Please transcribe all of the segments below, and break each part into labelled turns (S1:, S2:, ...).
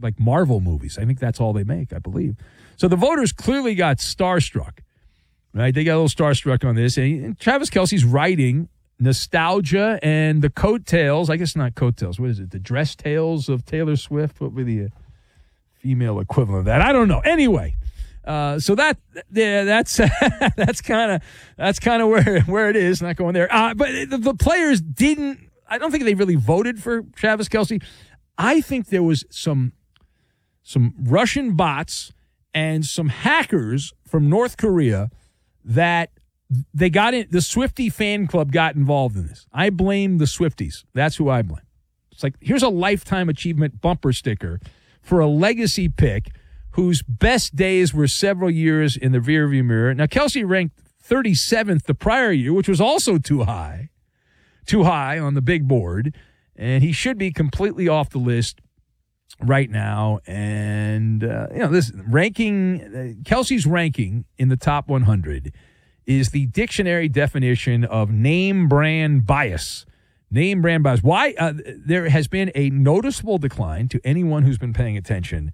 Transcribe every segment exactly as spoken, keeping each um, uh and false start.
S1: like Marvel movies. I think that's all they make, I believe. So the voters clearly got starstruck, right? They got a little starstruck on this. And, and Travis Kelce's writing nostalgia and the coattails. I guess not coattails. What is it? The dress tails of Taylor Swift? What would be the female equivalent of that? I don't know. Anyway. Uh, so that yeah, that's that's kind of that's kind of where where it is. Not going there, uh, but the, the players didn't. I don't think they really voted for Travis Kelce. I think there was some some Russian bots and some hackers from North Korea that they got in. The Swiftie fan club got involved in this. I blame the Swifties. That's who I blame. It's like, here's a lifetime achievement bumper sticker for a legacy pick whose best days were several years in the rearview mirror. Now, Kelce ranked thirty-seventh the prior year, which was also too high, too high on the big board, and he should be completely off the list right now. And, uh, you know, this ranking, uh, Kelce's ranking in the top one hundred is the dictionary definition of name brand bias. Name brand bias. Why? Uh, there has been a noticeable decline to anyone who's been paying attention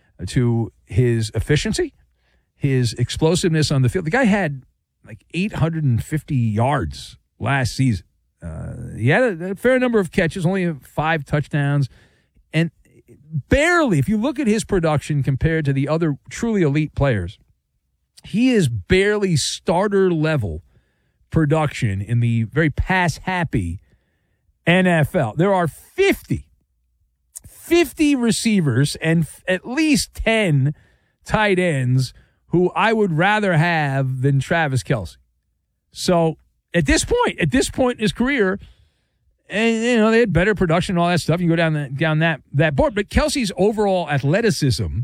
S1: to his efficiency, his explosiveness on the field. The guy had like eight hundred fifty yards last season. Uh, he had a, a fair number of catches, only five touchdowns, and barely, if you look at his production compared to the other truly elite players, he is barely starter level production in the very pass-happy N F L. There are fifty fifty receivers and f- at least ten tight ends who I would rather have than Travis Kelce. So at this point, at this point in his career, and you know, they had better production and all that stuff. You go down that down that that board, but Kelce's overall athleticism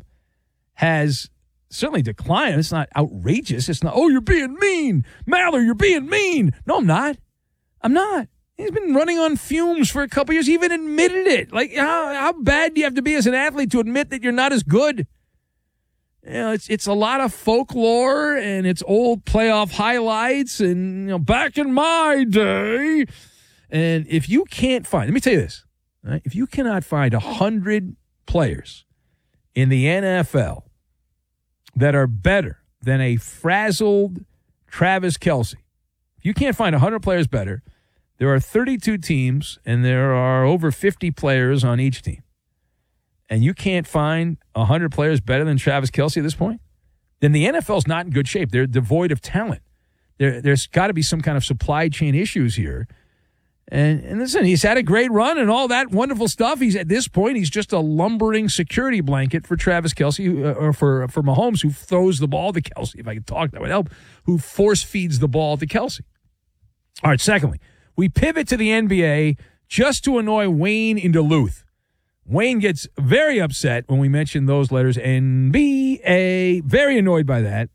S1: has certainly declined. It's not outrageous. It's not, oh, you're being mean, Maller, you're being mean. No, I'm not. I'm not. He's been running on fumes for a couple years. He even admitted it. Like, how, how bad do you have to be as an athlete to admit that you're not as good? You know, it's it's a lot of folklore, and it's old playoff highlights, and, you know, back in my day. And if you can't find, let me tell you this, right? If you cannot find one hundred players in the N F L that are better than a frazzled Travis Kelce, if you can't find one hundred players better, there are thirty-two teams, and there are over fifty players on each team. And you can't find one hundred players better than Travis Kelce at this point? Then the N F L is not in good shape. They're devoid of talent. There, there's got to be some kind of supply chain issues here. And, and listen, he's had a great run and all that wonderful stuff. He's at this point, he's just a lumbering security blanket for Travis Kelce, uh, or for, for Mahomes, who throws the ball to Kelce. If I could talk, that would help. Who force feeds the ball to Kelce. All right, secondly, we pivot to the N B A just to annoy Wayne in Duluth. Wayne gets very upset when we mention those letters, N B A, very annoyed by that.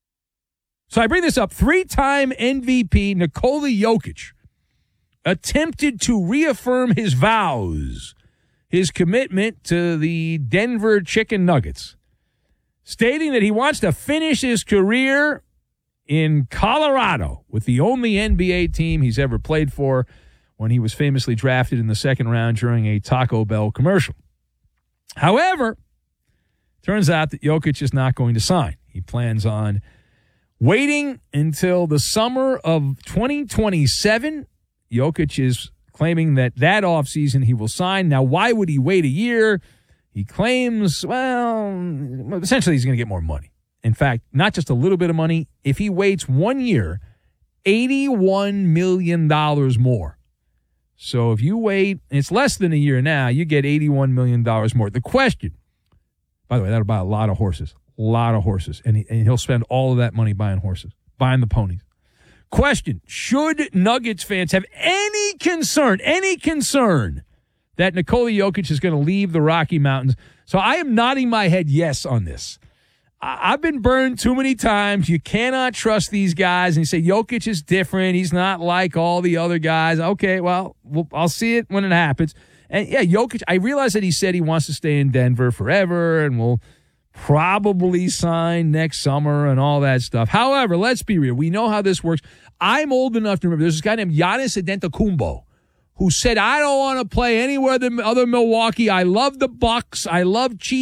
S1: So I bring this up. Three-time M V P Nikola Jokic attempted to reaffirm his vows, his commitment to the Denver Chicken Nuggets, stating that he wants to finish his career in Colorado with the only N B A team he's ever played for, when he was famously drafted in the second round during a Taco Bell commercial. However, turns out that Jokic is not going to sign. He plans on waiting until the summer of twenty twenty-seven. Jokic is claiming that that offseason he will sign. Now, why would he wait a year? He claims, well, essentially he's going to get more money. In fact, not just a little bit of money. If he waits one year, eighty-one million dollars more. So if you wait, it's less than a year now, you get eighty-one million dollars more. The question, by the way, that'll buy a lot of horses, a lot of horses. And, he, and he'll spend all of that money buying horses, buying the ponies. Question, should Nuggets fans have any concern, any concern that Nikola Jokic is going to leave the Rocky Mountains? So I am nodding my head yes on this. I've been burned too many times. You cannot trust these guys. And you say, Jokic is different. He's not like all the other guys. Okay, well, well, I'll see it when it happens. And, yeah, Jokic, I realize that he said he wants to stay in Denver forever and will probably sign next summer and all that stuff. However, let's be real. We know how this works. I'm old enough to remember. There's this guy named Giannis Antetokounmpo who said, I don't want to play anywhere than other Milwaukee. I love the Bucks. I love cheese.